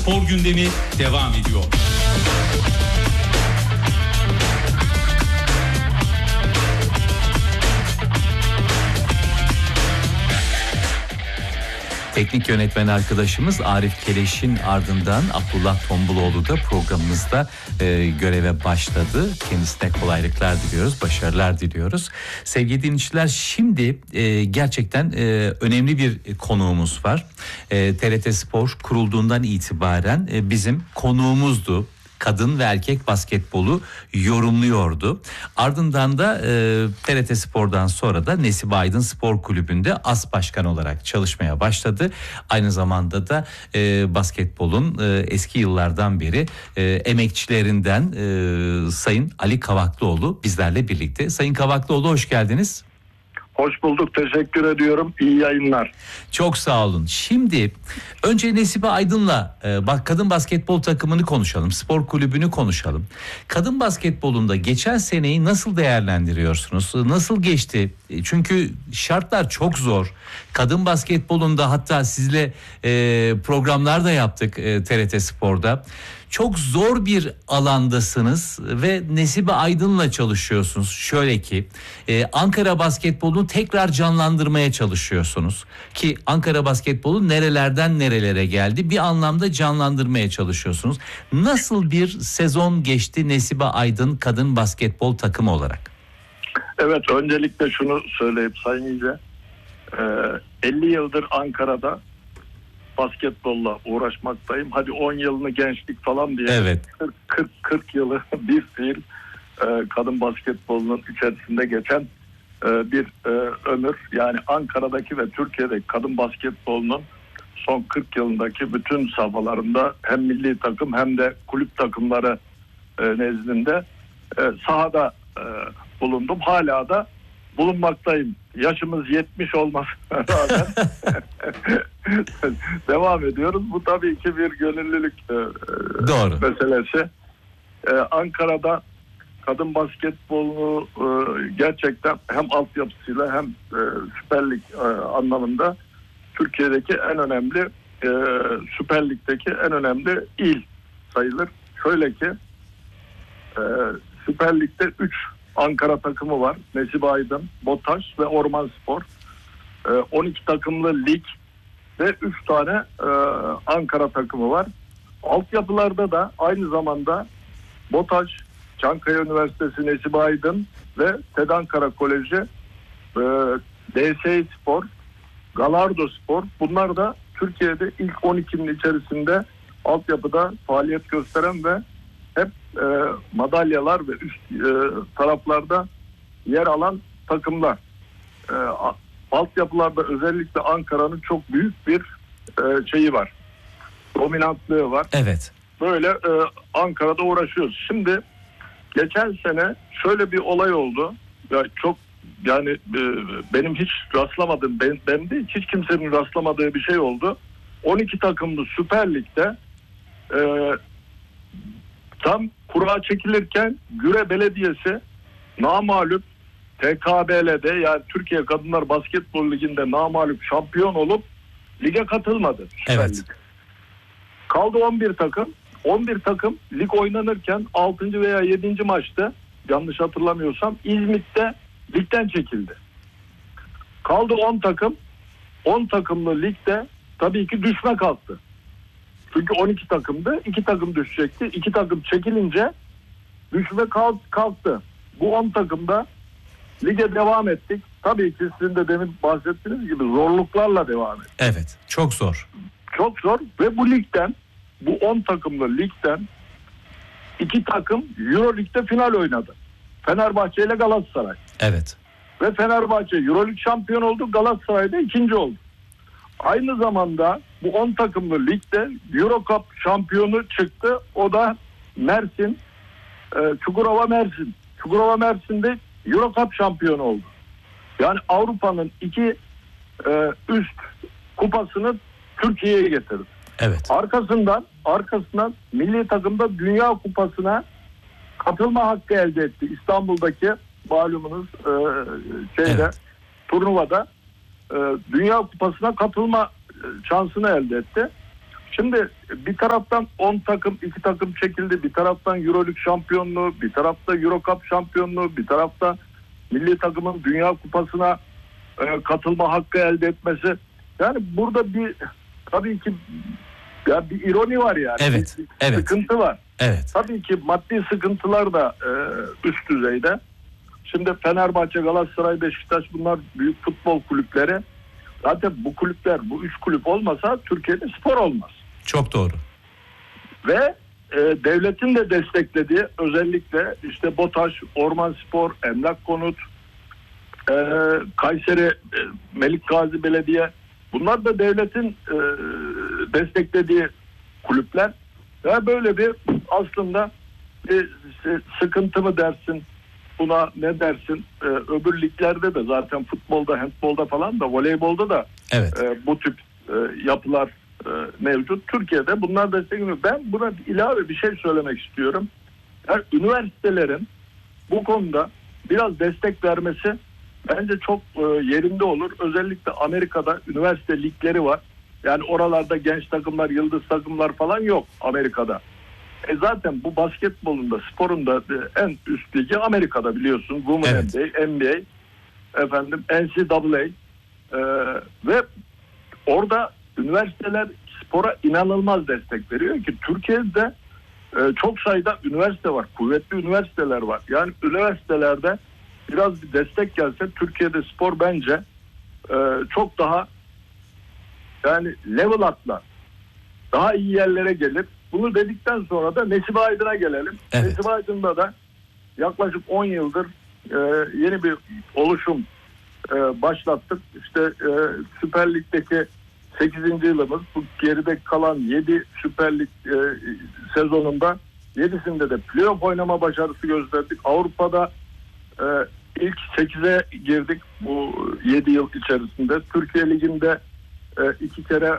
spor gündemi devam ediyor. Teknik yönetmen arkadaşımız Arif Keleş'in ardından Abdullah Tombuloğlu da programımızda göreve başladı. Kendisine kolaylıklar diliyoruz, başarılar diliyoruz. Sevgili dinleyiciler, şimdi gerçekten önemli bir konuğumuz var. TRT Spor kurulduğundan itibaren bizim konuğumuzdu. Kadın ve erkek basketbolu yorumluyordu. Ardından da TRT Spor'dan sonra da Nesibe Aydın Spor Kulübü'nde as başkan olarak çalışmaya başladı. Aynı zamanda da basketbolun eski yıllardan beri emekçilerinden Sayın Ali Kavaklıoğlu bizlerle birlikte. Sayın Kavaklıoğlu, hoş geldiniz. Hoş bulduk, teşekkür ediyorum. İyi yayınlar. Çok sağ olun. Şimdi önce Nesibe Aydın'la kadın basketbol takımını konuşalım. Spor kulübünü konuşalım. Kadın basketbolunda geçen seneyi nasıl değerlendiriyorsunuz? Nasıl geçti? Çünkü şartlar çok zor. Kadın basketbolunda hatta sizle programlar da yaptık TRT Spor'da. Çok zor bir alandasınız ve Nesibe Aydın'la çalışıyorsunuz. Şöyle ki Ankara basketbolunu tekrar canlandırmaya çalışıyorsunuz. Ki Ankara basketbolu nerelerden nerelere geldi, bir anlamda canlandırmaya çalışıyorsunuz. Nasıl bir sezon geçti Nesibe Aydın kadın basketbol takımı olarak? Evet, öncelikle şunu söyleyip Sayın Yüce, 50 yıldır Ankara'da basketbolla uğraşmaktayım. Hadi 10 yılını gençlik falan diye. Evet. 40 yılı bir fiil kadın basketbolunun içerisinde geçen bir ömür. Yani Ankara'daki ve Türkiye'deki kadın basketbolunun son 40 yılındaki bütün safhalarında hem milli takım hem de kulüp takımları nezdinde sahada bulundum. Hala da bulunmaktayım. Yaşımız 70 olmasına rağmen devam ediyoruz. Bu tabii ki bir gönüllülük meselesi. Ankara'da kadın basketbolunu gerçekten hem altyapısıyla hem Süper Lig anlamında Türkiye'deki en önemli, Süper Lig'deki en önemli il sayılır. Şöyle ki Süper Lig'de 3 Ankara takımı var. Nesibe Aydın, BOTAŞ ve Ormanspor. 12 takımlı lig ve 3 tane Ankara takımı var. Altyapılarda da aynı zamanda BOTAŞ, Çankaya Üniversitesi Nesibe Aydın ve TED Ankara Koleji, DSİ Spor, Galardo Spor, bunlar da Türkiye'de ilk 12'nin içerisinde altyapıda faaliyet gösteren ve hep madalyalar ve üst taraflarda yer alan takımlar. Altyapılarda özellikle Ankara'nın çok büyük bir şeyi var. Dominantlığı var. Evet. Böyle Ankara'da uğraşıyoruz. Şimdi geçen sene şöyle bir olay oldu. Benim hiç rastlamadığım, ben de hiç kimsenin rastlamadığı bir şey oldu. 12 takımlı Süper Lig'de tam kura çekilirken Güre Belediyesi namağlup TKBL'de, yani Türkiye Kadınlar Basketbol Ligi'nde namağlup şampiyon olup lige katılmadı. Evet. Kaldı 11 takım. 11 takım lig oynanırken 6. veya 7. maçta, yanlış hatırlamıyorsam, İzmit'te ligden çekildi. Kaldı 10 takım. 10 takımlı ligde tabii ki düşme kalktı. Çünkü 12 takımdı. 2 takım düşecekti. 2 takım çekilince düşme kalktı. Bu 10 takımda lige devam ettik. Tabii ki sizin de demin bahsettiğiniz gibi zorluklarla devam ettik. Evet, çok zor. Çok zor ve bu ligden, bu 10 takımlı ligden 2 takım Euroleague'de final oynadı. Fenerbahçe ile Galatasaray. Evet. Ve Fenerbahçe Euroleague şampiyon oldu. Galatasaray da ikinci oldu. Aynı zamanda bu 10 takımlı ligde Eurocup şampiyonu çıktı. O da Mersin, Çukurova Mersin. Çukurova Mersin'de Eurocup şampiyonu oldu. Yani Avrupa'nın 2 üst kupasını Türkiye'ye getirdi. Evet. Arkasından milli takımda Dünya Kupası'na katılma hakkı elde etti. İstanbul'daki malumunuz evet, turnuvada Dünya Kupası'na katılma şansını elde etti. Şimdi bir taraftan 10 takım, 2 takım çekildi. Bir taraftan Euroleague şampiyonluğu, bir tarafta Eurocup şampiyonluğu, bir tarafta milli takımın Dünya Kupası'na katılma hakkı elde etmesi. Yani burada tabii ki bir ironi var yani. Evet, evet. Sıkıntı var. Evet. Tabii ki maddi sıkıntılar da üst düzeyde. Şimdi Fenerbahçe, Galatasaray, Beşiktaş bunlar büyük futbol kulüpleri. Zaten bu kulüpler, bu 3 kulüp olmasa Türkiye'de spor olmaz. Çok doğru. Ve devletin de desteklediği özellikle işte BOTAŞ, Ormanspor, Emlak Konut, Kayseri Melik Gazi Belediye, bunlar da devletin desteklediği kulüpler. Ve böyle bir aslında sıkıntı mı dersin, buna ne dersin? Öbür liglerde de zaten futbolda, handbolda falan da, voleybolda da evet. Bu tip yapılar mevcut. Türkiye'de bunlar destekleniyor. Ben buna ilave bir şey söylemek istiyorum. Yani üniversitelerin bu konuda biraz destek vermesi bence çok yerinde olur. Özellikle Amerika'da üniversite ligleri var. Yani oralarda genç takımlar, yıldız takımlar falan yok Amerika'da. Zaten bu basketbolun da, sporun da en üst ligi Amerika'da biliyorsun. Women evet. NBA, NCAA ve orada üniversiteler spora inanılmaz destek veriyor ki Türkiye'de çok sayıda üniversite var. Kuvvetli üniversiteler var. Yani üniversitelerde biraz bir destek gelse Türkiye'de spor bence çok daha yani level atlar. Daha iyi yerlere gelir. Bunu dedikten sonra da Nesibe Aydın'a gelelim. Evet. Nesibe Aydın'da da yaklaşık 10 yıldır yeni bir oluşum başlattık. İşte Süper Lig'deki 8. yılımız. Bu geride kalan 7 Süper Lig sezonunda 7'sinde de playoff oynama başarısı gösterdik. Avrupa'da ilk 8'e girdik bu 7 yıl içerisinde. Türkiye Ligi'nde 2 kere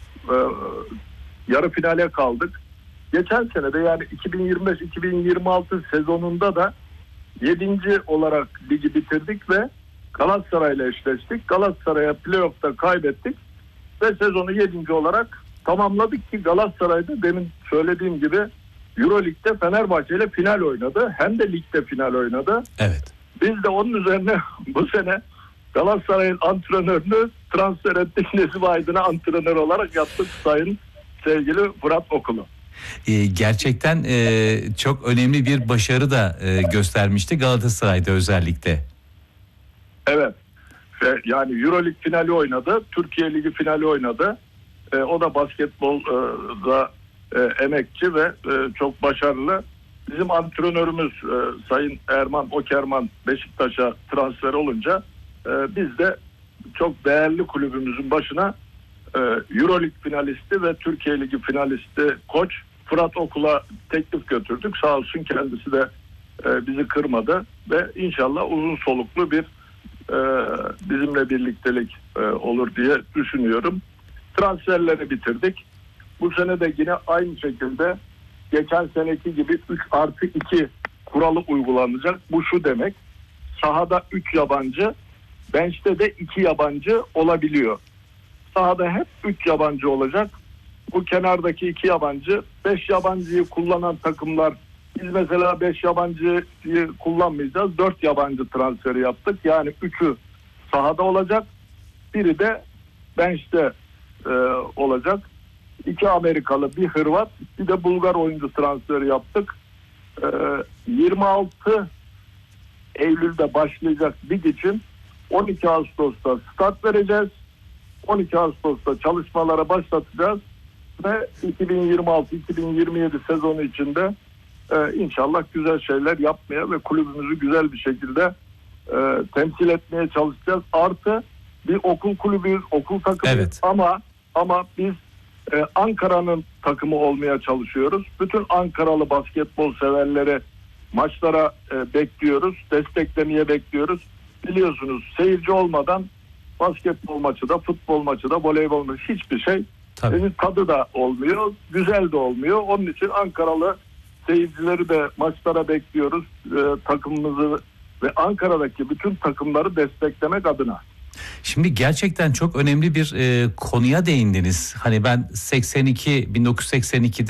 yarı finale kaldık. Geçen sene de yani 2025-2026 sezonunda da 7. olarak ligi bitirdik ve Galatasaray'la eşleştik. Galatasaray'a playoff'ta kaybettik ve sezonu 7. olarak tamamladık ki Galatasaray'da demin söylediğim gibi Euroleague'de Fenerbahçe ile final oynadı. Hem de ligde final oynadı. Evet. Biz de onun üzerine bu sene Galatasaray'ın antrenörünü transfer ettik. Nesibe Aydın'a antrenör olarak yaptık sayın sevgili Fırat Okulu. Gerçekten çok önemli bir başarı da göstermişti Galatasaray'da özellikle. Evet. Yani Euroleague finali oynadı. Türkiye Ligi finali oynadı. O da basketbolda emekçi ve çok başarılı. Bizim antrenörümüz Sayın Erman Okerman Beşiktaş'a transfer olunca biz de çok değerli kulübümüzün başına Euroleague finalisti ve Türkiye Ligi finalisti koç Fırat Okul'a teklif götürdük. Sağ olsun kendisi de bizi kırmadı ve inşallah uzun soluklu bir bizimle birliktelik olur diye düşünüyorum. Transferleri bitirdik. Bu sene de yine aynı şekilde geçen seneki gibi 3+2 kuralı uygulanacak. Bu şu demek: sahada 3 yabancı, bench'te de 2 yabancı olabiliyor. Sahada hep 3 yabancı olacak. Bu kenardaki 2 yabancı, 5 yabancıyı kullanan takımlar, biz mesela 5 yabancıyı kullanmayacağız. 4 yabancı transferi yaptık. Yani 3'ü sahada olacak. Biri de bench'te olacak. 2 Amerikalı, bir Hırvat, bir de Bulgar oyuncu transferi yaptık. 26 Eylül'de başlayacak lig için 12 Ağustos'ta start vereceğiz. 12 Ağustos'ta çalışmalara başlatacağız ve 2026-2027 sezonu içinde inşallah güzel şeyler yapmaya ve kulübümüzü güzel bir şekilde temsil etmeye çalışacağız. Artı bir okul kulübüyüz, okul takımıyız, evet. ama biz Ankara'nın takımı olmaya çalışıyoruz. Bütün Ankaralı basketbol severleri maçlara bekliyoruz, desteklemeye bekliyoruz. Biliyorsunuz seyirci olmadan basketbol maçı da, futbol maçı da, voleybol maçı hiçbir şey tadı da olmuyor, güzel de olmuyor. Onun için Ankaralı seyircileri de maçlara bekliyoruz, takımımızı ve Ankara'daki bütün takımları desteklemek adına. Şimdi gerçekten çok önemli bir konuya değindiniz. Hani ben 1982'de